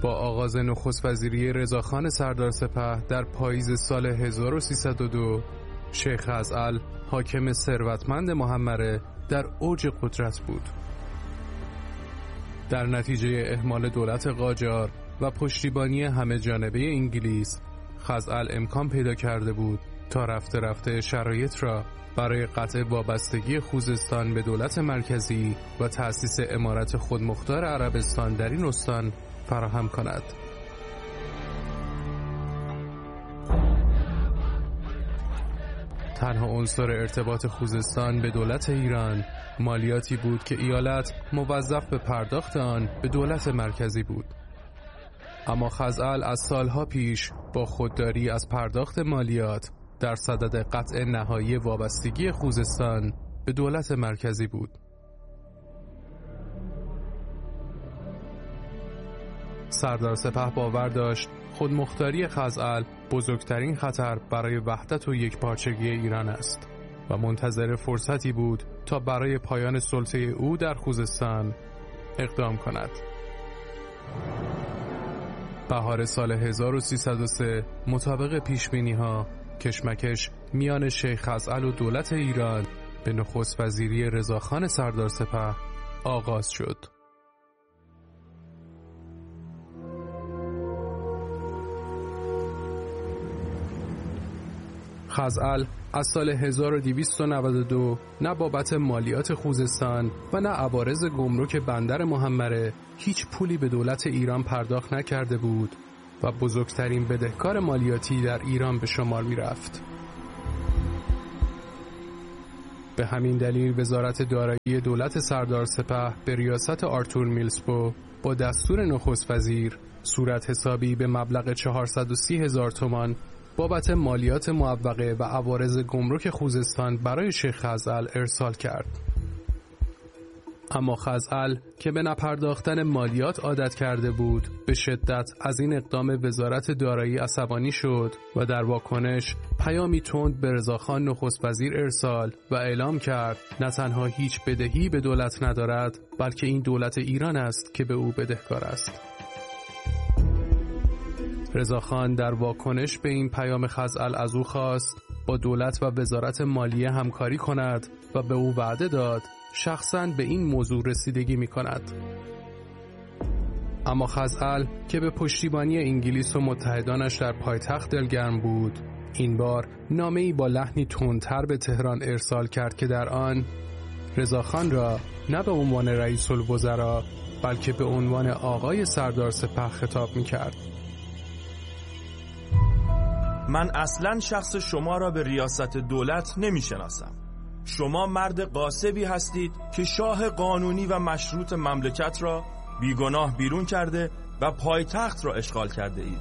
با آغاز نخست وزیری رضاخان سردار سپه در پاییز سال 1302 شیخ خزعل حاکم ثروتمند محمره در اوج قدرت بود. در نتیجه اهمال دولت قاجار و پشتیبانی همه جانبه انگلیس، خزعل امکان پیدا کرده بود تا رفته رفته شرایط را برای قطع وابستگی خوزستان به دولت مرکزی و تأسیس امارت خودمختار عربستان در این استان فراهم کند. تنها عنصر ارتباط خوزستان به دولت ایران مالیاتی بود که ایالت موظف به پرداخت آن به دولت مرکزی بود. اما خزعل از سالها پیش با خودداری از پرداخت مالیات در صدد قطع نهایی وابستگی خوزستان به دولت مرکزی بود. سردار سپه باور داشت خودمختاری خزعل بزرگترین خطر برای وحدت و یکپارچگی ایران است و منتظر فرصتی بود تا برای پایان سلطه او در خوزستان اقدام کند. بهار سال 1303 مطابق پیشبینی‌ها کشمکش میان شیخ خزعل و دولت ایران به نخست وزیری رضاخان سردار سپه آغاز شد. خزعل از سال 1292 نه بابت مالیات خوزستان و نه عوارض گمرک بندر محمره هیچ پولی به دولت ایران پرداخت نکرده بود و بزرگترین بدهکار مالیاتی در ایران به شمار می رفت. به همین دلیل وزارت دارایی دولت سردار سپه به ریاست آرتور میلسپو با دستور نخست وزیر صورت حسابی به مبلغ 430,000 تومان بابت مالیات معوقه و عوارض گمرک خوزستان برای شیخ خزعل ارسال کرد. اما خزعل که به نپرداختن مالیات عادت کرده بود به شدت از این اقدام وزارت دارایی عصبانی شد و در واکنش پیامی تند به رضاخان نخست وزیر ارسال و اعلام کرد نه تنها هیچ بدهی به دولت ندارد بلکه این دولت ایران است که به او بدهکار است. رضاخان در واکنش به این پیام خزعل از او خواست با دولت و وزارت مالیه همکاری کند و به او وعده داد شخصاً به این موضوع رسیدگی می کند. اما خزعل که به پشتیبانی انگلیس و متحدانش در پایتخت دلگرم بود، این بار نامه‌ای با لحنی تندتر به تهران ارسال کرد که در آن رضاخان را نه به عنوان رئیس الوزراء بلکه به عنوان آقای سردار سپه خطاب می کرد. من اصلاً شخص شما را به ریاست دولت نمی شناسم. شما مرد غاصبی هستید که شاه قانونی و مشروط مملکت را بیگناه بیرون کرده و پایتخت را اشغال کرده اید.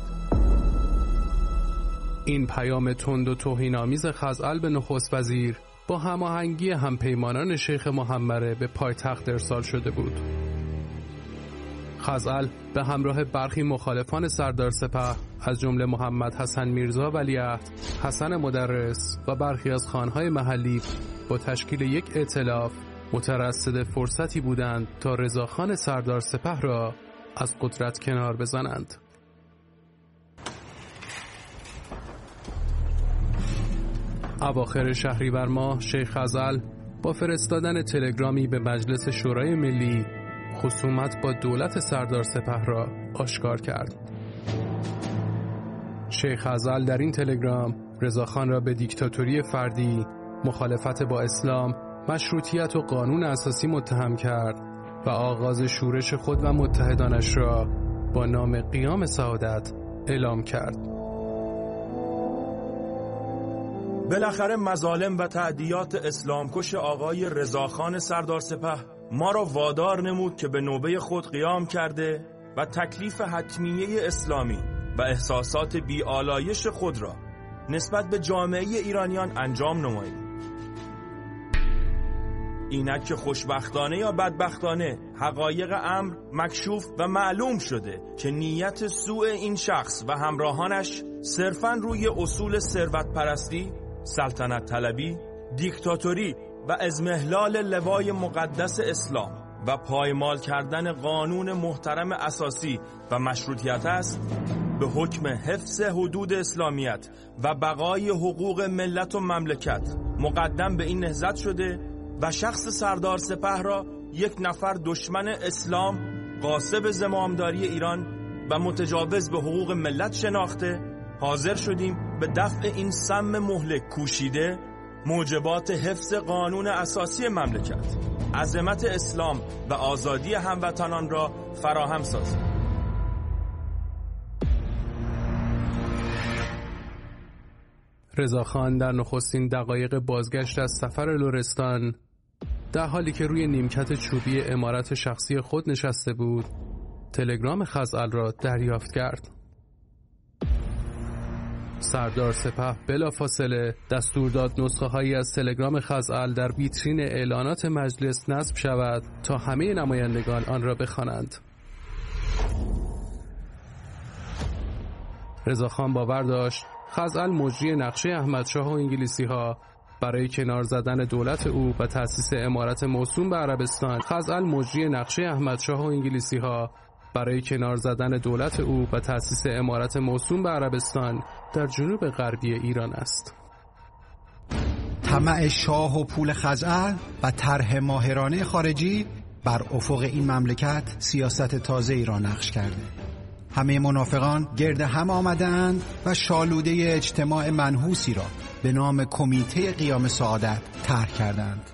این پیام تند و توهین‌آمیز خزعل به نخست وزیر با هماهنگی همپیمانان شیخ محمره به پایتخت ارسال شده بود. خزعل به همراه برخی مخالفان سردار سپه از جمله محمد حسن میرزا ولیعهد، حسن مدرس و برخی از خانهای محلی با تشکیل یک ائتلاف مترصد فرصتی بودند تا رضاخان سردار سپه را از قدرت کنار بزنند. اواخر شهریور ماه شیخ خزعل با فرستادن تلگرامی به مجلس شورای ملی خصومت با دولت سردار سپه را آشکار کرد. شیخ خزعل در این تلگرام رضاخان را به دیکتاتوری فردی، مخالفت با اسلام، مشروطیت و قانون اساسی متهم کرد و آغاز شورش خود و متحدانش را با نام قیام سعادت اعلام کرد. بالاخره مظالم و تعدیات اسلامکش آقای رضاخان سردار سپه ما را وادار نمود که به نوبه خود قیام کرده و تکلیف حتمیه اسلامی و احساسات بی‌آلایش خود را نسبت به جامعه ایرانیان انجام نماییم. اینک که خوشبختانه یا بدبختانه حقایق امر مکشوف و معلوم شده که نیت سوء این شخص و همراهانش صرفاً روی اصول ثروت پرستی، سلطنت طلبی، دیکتاتوری و اضمحلال لوای مقدس اسلام و پایمال کردن قانون محترم اساسی و مشروطیت است، به حکم حفظ حدود اسلامیت و بقای حقوق ملت و مملکت مقدم به این نهضت شده و شخص سردار سپه را یک نفر دشمن اسلام، غاصب زمامداری ایران و متجاوز به حقوق ملت شناخته، حاضر شدیم به دفع این سم مهلک کوشیده موجبات حفظ قانون اساسی مملکت، عظمت اسلام و آزادی هموطنان را فراهم سازیم. رضاخان در نخستین دقایق بازگشت از سفر لرستان، در حالی که روی نیمکت چوبی عمارت شخصی خود نشسته بود، تلگرام خزعل را دریافت کرد. سردار سپه بلافاصله دستور داد نسخه هایی از تلگرام خزعل در ویترین اعلانات مجلس نصب شود تا همه نمایندگان آن را بخوانند. رضاخان باور داشت خزعل مجری نقشه احمدشاه و انگلیسی ها برای کنار زدن دولت او و تأسیس امارت موسوم به عربستان، خزعل مجری نقشه احمدشاه و انگلیسی ها برای کنار زدن دولت او و تأسیس امارت موسوم به عربستان در جنوب غربی ایران است. طمع شاه و پول خزعل و طرح ماهرانه خارجی بر افق این مملکت سیاست تازه‌ای را نقش کرده. همه منافقان گرد هم آمدند و شالوده اجتماع منحوسی را به نام کمیته قیام سعادت طرح کردند.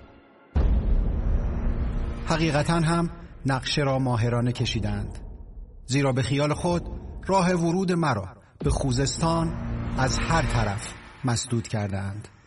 حقیقتاً هم نقشه را ماهرانه کشیدند، زیرا به خیال خود راه ورود مرا به خوزستان از هر طرف مسدود کردند.